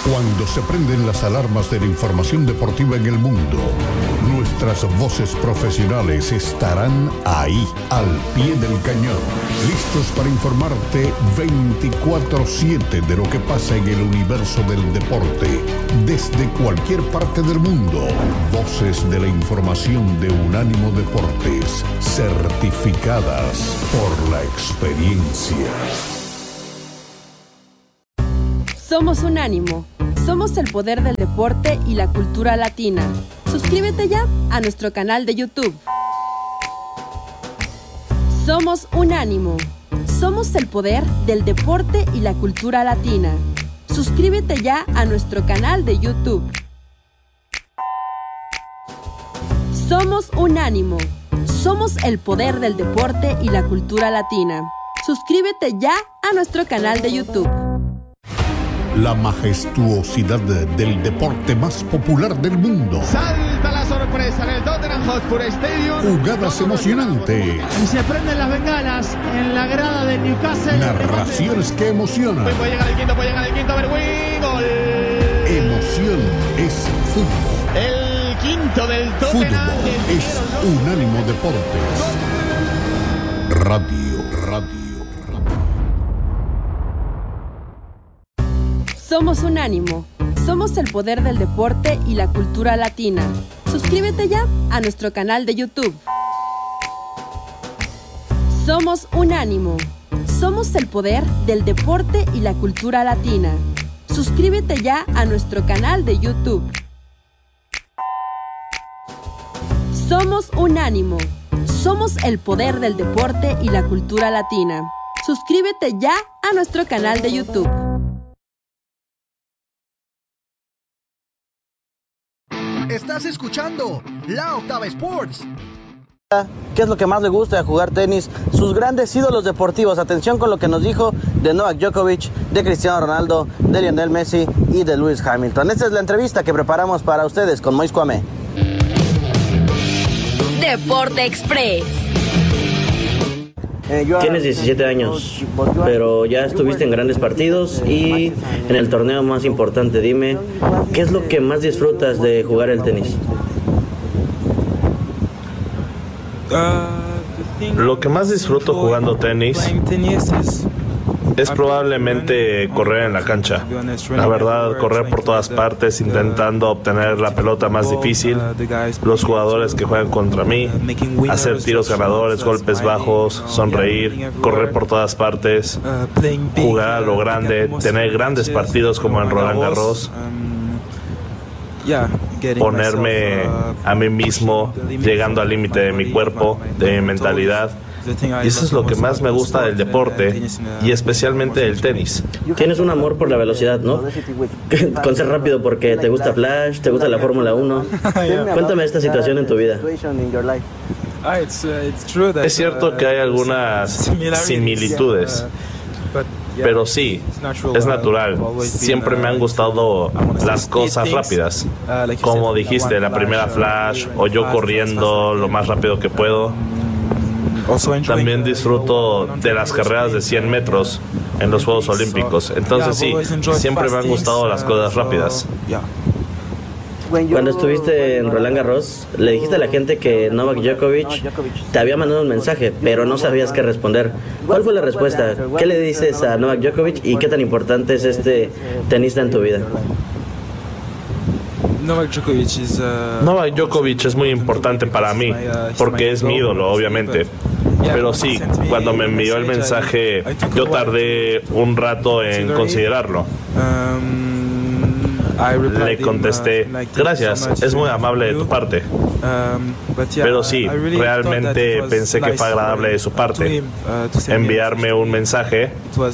Cuando se prenden las alarmas de la información deportiva en el mundo, nuestras voces profesionales estarán ahí, al pie del cañón, listos para informarte 24/7 de lo que pasa en el universo del deporte, desde cualquier parte del mundo. Voces de la información de Unánimo Deportes, certificadas por la experiencia. Somos Unánimo. Somos el poder del deporte y la cultura latina. Suscríbete ya a nuestro canal de YouTube. Somos Unánimo. Somos el poder del deporte y la cultura latina. Suscríbete ya a nuestro canal de YouTube. Somos Unánimo. Somos el poder del deporte y la cultura latina. Suscríbete ya a nuestro canal de YouTube. La majestuosidad del deporte más popular del mundo. Salta la sorpresa en el Tottenham Hotspur Stadium. Jugadas emocionantes. Y se prenden las bengalas en la grada de Newcastle. Narraciones que emocionan. Puede llegar el quinto, Berwin. Gol. Emoción es fútbol. El quinto del Tottenham. Fútbol es Unánimo Deportes. Radio. Somos Unánimo. Somos el poder del deporte y la cultura latina. Suscríbete ya a nuestro canal de YouTube. Somos Unánimo. Somos el poder del deporte y la cultura latina. Suscríbete ya a nuestro canal de YouTube. Somos Unánimo. Somos el poder del deporte y la cultura latina. Suscríbete ya a nuestro canal de YouTube. Estás escuchando La Octava Sports. ¿Qué es lo que más le gusta de jugar tenis? Sus grandes ídolos deportivos. Atención con lo que nos dijo de Novak Djokovic, de Cristiano Ronaldo, de Lionel Messi y de Lewis Hamilton. Esta es la entrevista que preparamos para ustedes con Mois Kwame. Deporte Express. Tienes 17 años, pero ya estuviste en grandes partidos y en el torneo más importante. Dime, ¿qué es lo que más disfrutas de jugar el tenis? Lo que más disfruto jugando tenis es probablemente correr en la cancha. La verdad, correr por todas partes intentando obtener la pelota más difícil, los jugadores que juegan contra mí, hacer tiros ganadores, golpes bajos, sonreír, correr por todas partes, jugar a lo grande, tener grandes partidos como en Roland Garros, ponerme a mí mismo llegando al límite de mi cuerpo, de mi mentalidad. Y eso es lo que más me gusta del deporte y especialmente del tenis. Tienes un amor por la velocidad, ¿no? Con ser rápido porque te gusta Flash, te gusta la Fórmula 1. Cuéntame esta situación en tu vida. Es cierto que hay algunas similitudes, pero sí, es natural. Siempre me han gustado las cosas rápidas. Como dijiste, la primera Flash o yo corriendo lo más rápido que puedo. También disfruto de las carreras de 100 metros en los Juegos Olímpicos. Entonces sí, siempre me han gustado las cosas rápidas. Cuando estuviste en Roland Garros, le dijiste a la gente que Novak Djokovic te había mandado un mensaje, pero no sabías qué responder. ¿Cuál fue la respuesta? ¿Qué le dices a Novak Djokovic y qué tan importante es este tenista en tu vida? Novak Djokovic es muy importante para mí, porque es mi ídolo, obviamente. Pero sí, cuando me envió el mensaje, yo tardé un rato en considerarlo. Le contesté, gracias, es muy amable de tu parte. Pero sí, realmente pensé que fue agradable de su parte enviarme un mensaje,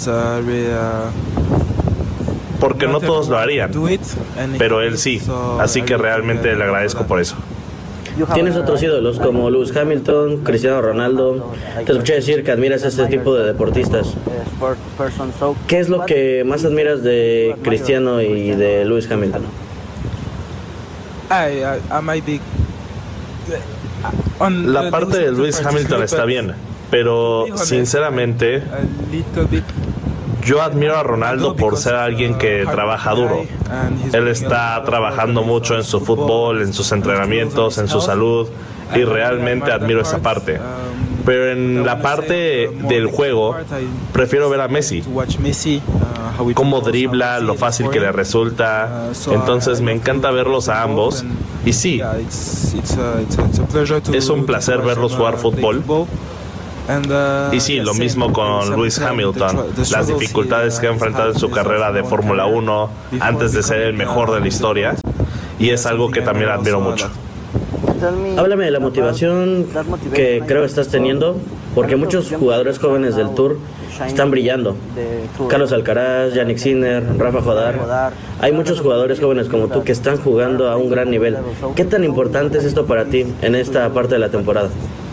porque no todos lo harían, pero él sí, así que realmente le agradezco por eso. Tienes otros ídolos como Lewis Hamilton, Cristiano Ronaldo. Te escuché decir que admiras a este tipo de deportistas. ¿Qué es lo que más admiras de Cristiano y de Lewis Hamilton? La parte de Lewis Hamilton está bien, pero sinceramente Yo admiro a Ronaldo por ser alguien que trabaja duro. Él está trabajando mucho en su fútbol, en sus entrenamientos, en su salud, y realmente admiro esa parte. Pero en la parte del juego, prefiero ver a Messi. Cómo dribla, lo fácil que le resulta. Entonces me encanta verlos a ambos. Y sí, es un placer verlos jugar fútbol. Y sí, lo mismo con Lewis Hamilton, las dificultades que ha enfrentado en su carrera de Fórmula 1 antes de ser el mejor de la historia. Y es algo que también admiro mucho. Háblame de la motivación que creo estás teniendo, porque muchos jugadores jóvenes del Tour están brillando. Carlos Alcaraz, Yannick Sinner, Rafa Jodar. Hay muchos jugadores jóvenes como tú que están jugando a un gran nivel. ¿Qué tan importante es esto para ti en esta parte de la temporada?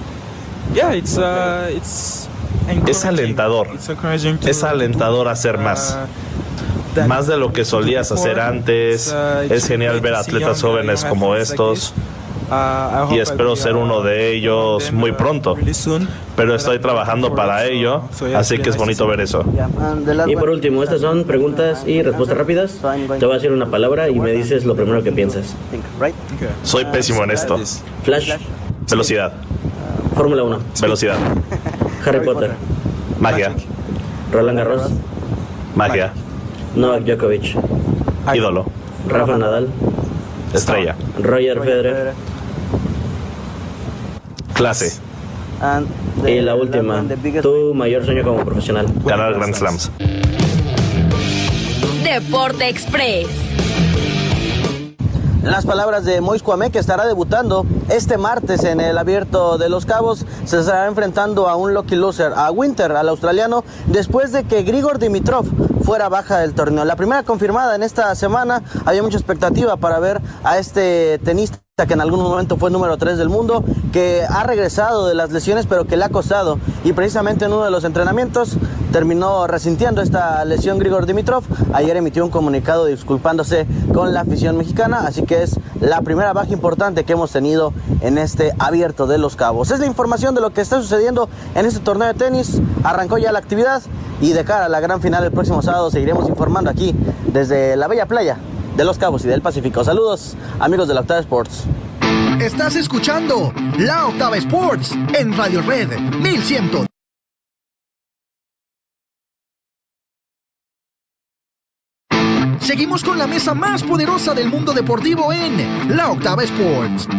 Es alentador. Es alentador hacer más. Más de lo que solías hacer antes. Es genial ver atletas jóvenes como estos. Y espero ser uno de ellos muy pronto, pero estoy trabajando para ello, así que es bonito ver eso. Y por último, estas son preguntas y respuestas rápidas. Te voy a decir una palabra y me dices lo primero que piensas. Soy pésimo en esto. Flash. Velocidad. Fórmula 1. Velocidad. Harry Potter. Magia. Roland Garros. Magia. Novak Djokovic. Ídolo. Rafa Nadal. Estrella. Roger Federer. Clase. Y la última, tu mayor sueño como profesional. Ganar Grand Slams. Deporte Express. En las palabras de Moise Kouamé, que estará debutando este martes en el Abierto de Los Cabos, se estará enfrentando a un lucky loser, a Winter, al australiano, después de que Grigor Dimitrov fuera baja del torneo. La primera confirmada en esta semana. Había mucha expectativa para ver a este tenista que en algún momento fue número 3 del mundo, que ha regresado de las lesiones, pero que le ha costado, y precisamente en uno de los entrenamientos terminó resintiendo esta lesión Grigor Dimitrov. Ayer emitió un comunicado disculpándose con la afición mexicana, así que es la primera baja importante que hemos tenido en este Abierto de Los Cabos. Es la información de lo que está sucediendo en este torneo de tenis. Arrancó ya la actividad y de cara a la gran final el próximo sábado seguiremos informando aquí desde la bella playa de Los Cabos y del Pacífico. Saludos, amigos de la Octava Sports. Estás escuchando La Octava Sports en Radio Red 1100. Seguimos con la mesa más poderosa del mundo deportivo en La Octava Sports.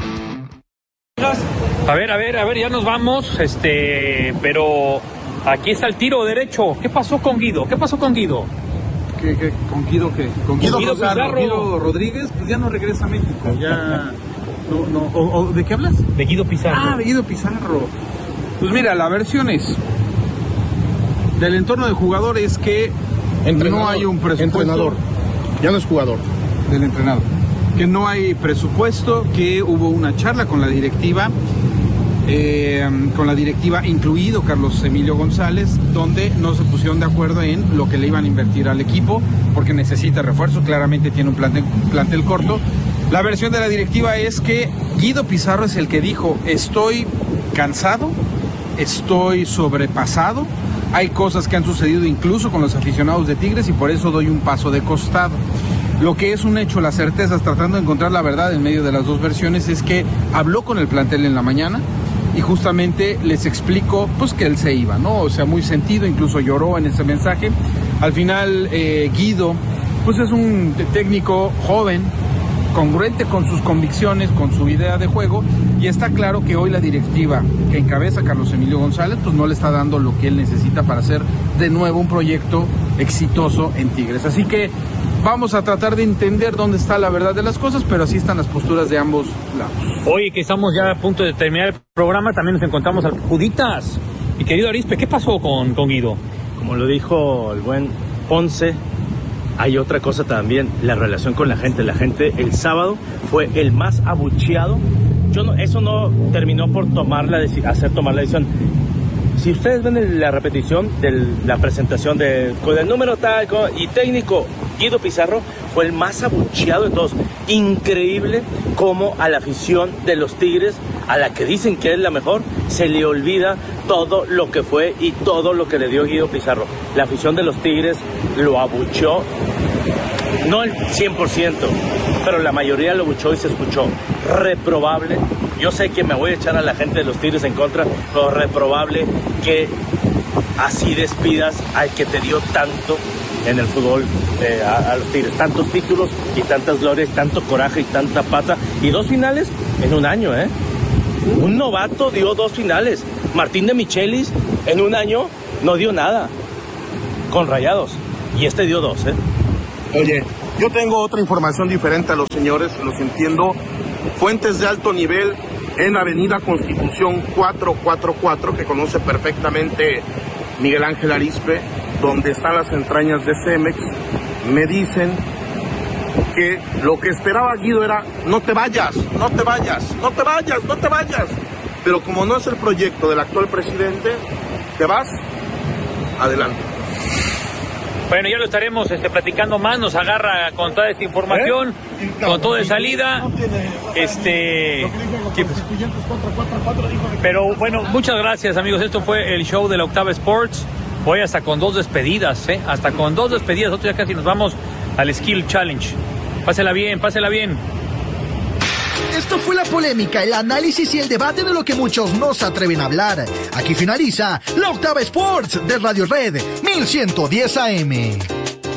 A ver, ya nos vamos, pero aquí está el tiro derecho. ¿Qué pasó con Guido? ¿Con Guido qué? ¿Con Guido Pizarro? Guido Rodríguez, pues ya no regresa a México, ya no. ¿De qué hablas? De Guido Pizarro. De Guido Pizarro. Pues mira, la versión es del entorno del jugador es que no hay un presupuesto. Entrenador, ya no es jugador. Del entrenador. Que no hay presupuesto, que hubo una charla con la directiva, incluido Carlos Emilio González, donde no se pusieron de acuerdo en lo que le iban a invertir al equipo, porque necesita refuerzo, claramente tiene un plantel corto. La versión de la directiva es que Guido Pizarro es el que dijo: estoy cansado, estoy sobrepasado, hay cosas que han sucedido incluso con los aficionados de Tigres y por eso doy un paso de costado. Lo que es un hecho, las certezas, tratando de encontrar la verdad en medio de las dos versiones, es que habló con el plantel en la mañana y justamente les explicó pues que él se iba, ¿no? O sea, muy sentido, incluso lloró en ese mensaje. Al final Guido pues es un técnico joven, congruente con sus convicciones, con su idea de juego, y está claro que hoy la directiva que encabeza Carlos Emilio González pues no le está dando lo que él necesita para hacer de nuevo un proyecto exitoso en Tigres. Así que vamos a tratar de entender dónde está la verdad de las cosas, pero así están las posturas de ambos lados. Hoy que estamos ya a punto de terminar el programa, también nos encontramos al Juditas. Mi querido Arispe, ¿qué pasó con Guido? Como lo dijo el buen Ponce, hay otra cosa también, la relación con la gente. La gente el sábado fue el más abucheado. Eso no terminó por tomar la decisión. Si ustedes ven la repetición de la presentación con el número tal y técnico, Guido Pizarro fue el más abucheado de todos. Increíble cómo a la afición de los Tigres, a la que dicen que es la mejor, se le olvida todo lo que fue y todo lo que le dio Guido Pizarro. La afición de los Tigres lo abuchó, no el 100%, pero la mayoría lo abuchó y se escuchó. Reprobable. Yo sé que me voy a echar a la gente de los Tigres en contra, pero reprobable que así despidas al que te dio tanto en el fútbol a los Tigres. Tantos títulos y tantas glorias, tanto coraje y tanta pata. Y 2 finales en un año, ¿eh? Un novato dio 2 finales. Martín de Michelis en un año no dio nada con Rayados. Y este dio 2, ¿eh? Oye, yo tengo otra información diferente a los señores, los entiendo. Fuentes de alto nivel en Avenida Constitución 444, que conoce perfectamente Miguel Ángel Arizpe, donde están las entrañas de Cemex, me dicen que lo que esperaba Guido era no te vayas, no te vayas, no te vayas, no te vayas. Pero como no es el proyecto del actual presidente, te vas, adelante. Bueno, ya lo estaremos platicando más, nos agarra con toda esta información, con todo de salida. Pero bueno, muchas gracias, amigos. Esto fue el show de la Octava Sports. Hoy hasta con 2 despedidas, hasta con 2 despedidas. Nosotros ya casi nos vamos al Skill Challenge. Pásela bien, pásela bien. Esto fue la polémica, el análisis y el debate de lo que muchos no se atreven a hablar. Aquí finaliza la Octava Sports de Radio Red 1110 AM.